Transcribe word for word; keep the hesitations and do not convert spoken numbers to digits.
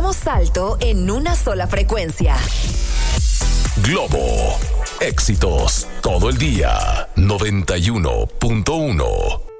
damos salto en una sola frecuencia. Globo. Éxitos todo el día. noventa y uno punto uno.